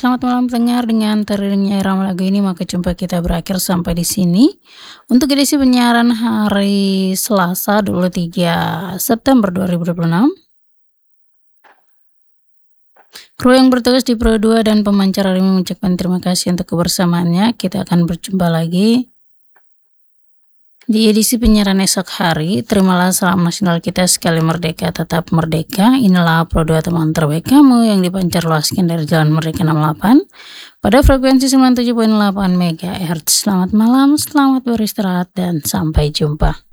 selamat malam pendengar. Dengan terinnya irama lagu ini maka jumpa kita berakhir sampai di sini. Untuk edisi penyiaran hari Selasa 23 September 2026. Kru yang bertugas di Pro 2 dan pemancar hari ini mengucapkan terima kasih untuk kebersamaannya. Kita akan berjumpa lagi di edisi penyiaran esok hari. Terimalah salam nasional kita sekali merdeka tetap merdeka. Inilah Pro 2 teman terbaik kamu yang dipancar luaskan dari Jalan Merdeka 68 pada frekuensi 97.8 MHz. Selamat malam, selamat beristirahat dan sampai jumpa.